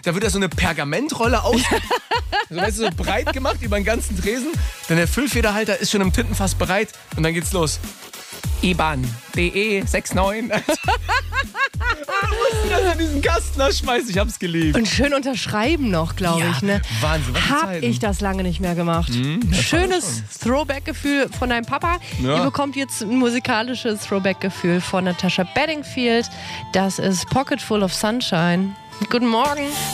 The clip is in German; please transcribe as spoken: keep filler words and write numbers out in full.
da wird ja so eine Pergamentrolle aus, so, weißt du, so breit gemacht über den ganzen Tresen. Dann der Füllfederhalter ist schon im Tintenfass bereit und dann geht's los. I B A N D E sechs neun. Da musst du das in diesen Kasten da schmeißen. Ich hab's geliebt. Und schön unterschreiben noch, glaube Ja, ich. Ne? Wahnsinn, was für Hab Zeiten. ich das lange nicht mehr gemacht. das Schönes Throwback-Gefühl von deinem Papa. Ja. Ihr bekommt jetzt ein musikalisches Throwback-Gefühl von Natasha Bedingfield. Das ist Pocket Full of Sunshine. Guten Morgen.